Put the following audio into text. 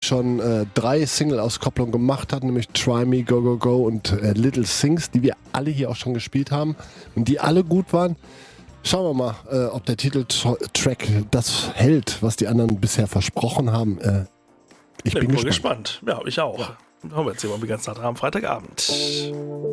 schon 3 Single-Auskopplungen gemacht hat, nämlich Try Me, Go Go Go und Little Things, die wir alle hier auch schon gespielt haben und die alle gut waren. Schauen wir mal, ob der Titeltrack das hält, was die anderen bisher versprochen haben. Ich bin gespannt. Ja, ich auch. Ja. Hören wir jetzt hier mal ganz nach am Freitagabend.